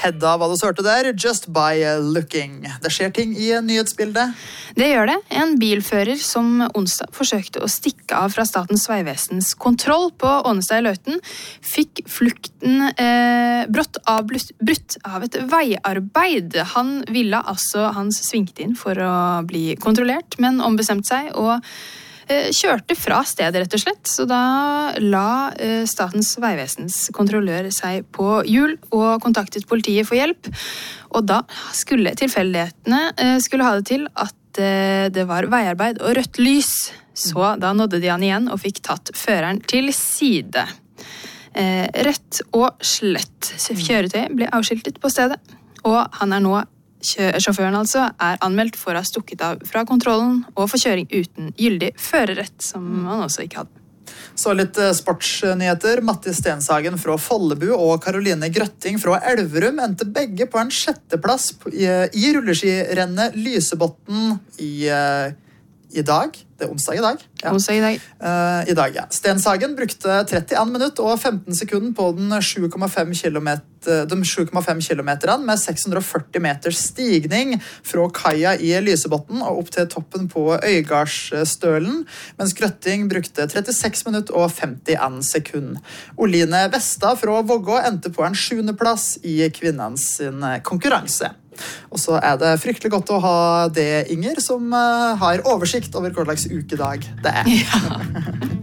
Hedda, hva du hørte der, Just by Looking. Det skjer ting i nyhetsbildet. Det gjør det. En bilfører som onsdag forsøkte å stikke av fra Statens vegvesens kontroll på Ånestad i Løten, fikk flukten brutt av et veiarbeid. Han svingte inn for å bli kontrollert, men ombestemte seg og kjørte fra stedet rett og slett, så da la Statens vegvesens kontrollør seg på hjul og kontaktet politiet for hjelp, og da skulle tilfeldighetene ha det til at det var veiarbeid og rødt lys, så da nådde de han igjen og fikk tatt føreren til side. Rett og slett. Kjøretøy ble avskiltet på stedet, og han nå sjåføren er anmeldt for å ha stukket av fra kontrollen og for kjøring uten gyldig førerrett, som han også ikke hadde. Så litt sportsnyheter. Matti Stenshagen fra Follebu og Caroline Grøtting fra Elverum endte begge på en 6. plass i rulleskirennet Lysebotn i dag. Det onsdag i dag. Ja. Onsdag i dag. I dag, ja. Stenshagen brukte 31 minutter og 15 sekunder på de 7,5 kilometerne med 640 meters stigning fra kaia i Lysebotn og opp til toppen på Øygardsstølen, mens Grøtting brukte 36 minutter og 51 sekunder. Oline Vestad fra Vågå endte på en 7. plass i kvinnens konkurranse. Og så det fryktelig godt å ha det, Inger, som har oversikt over hva slags ukedag det Ja.